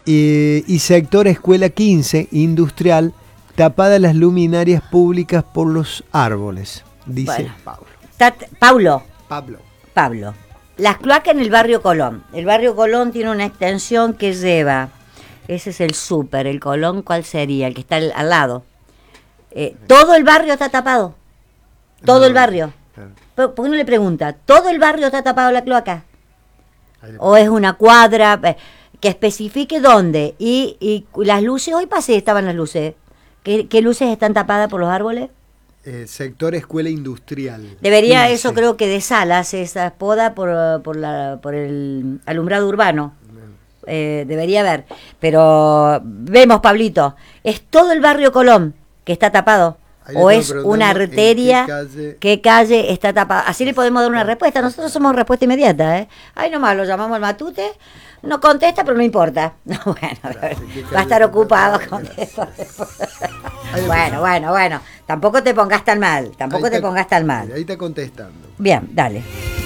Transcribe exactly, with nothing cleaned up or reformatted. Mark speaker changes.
Speaker 1: Y, y sector Escuela quince, industrial, tapadas las luminarias públicas por los árboles, dice
Speaker 2: Bueno.
Speaker 1: Pablo.
Speaker 2: Tat- Paulo,
Speaker 1: Pablo.
Speaker 2: Pablo. Las cloacas en el barrio Colón. El barrio Colón tiene una extensión que lleva, ese es el súper, el Colón, ¿cuál sería? El que está al, al lado. Eh, todo el barrio está tapado. Todo
Speaker 1: No,
Speaker 2: el barrio.
Speaker 1: claro.
Speaker 2: ¿Por, por qué no le pregunta? ¿Todo el barrio está tapado la cloaca? ¿O es una cuadra? Eh, que especifique dónde. Y, y las luces, hoy pasé, estaban las luces. ¿Qué, qué luces están tapadas por los árboles?
Speaker 1: Eh, sector Escuela Industrial.
Speaker 2: Debería,
Speaker 1: quince.
Speaker 2: eso creo que de Salas, esa poda por, por, la, por el alumbrado urbano. Eh, debería haber. Pero vemos, Pablito, es todo el barrio Colón que está tapado.
Speaker 1: Ahí le
Speaker 2: O
Speaker 1: estamos
Speaker 2: es una
Speaker 1: preguntando
Speaker 2: arteria,
Speaker 1: en qué calle-
Speaker 2: qué calle está tapada. Así le podemos dar una respuesta. Nosotros somos respuesta inmediata, ¿eh? Ay, nomás lo llamamos al Matute, no contesta, pero no importa. No, bueno,
Speaker 1: Claro, ¿en qué
Speaker 2: va a
Speaker 1: calle
Speaker 2: estar
Speaker 1: está
Speaker 2: ocupado
Speaker 1: tapada?
Speaker 2: con eso.
Speaker 1: Ahí le
Speaker 2: Bueno, bueno, bueno. Tampoco te pongas tan mal. Tampoco
Speaker 1: Ahí
Speaker 2: te
Speaker 1: está-
Speaker 2: pongas tan mal.
Speaker 1: Ahí está contestando.
Speaker 2: Bien, dale.